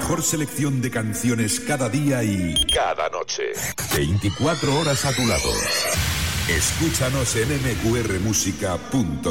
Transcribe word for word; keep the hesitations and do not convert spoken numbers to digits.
mejor selección de canciones cada día y cada noche. veinticuatro horas a tu lado. Escúchanos en eme cu erre música punto com.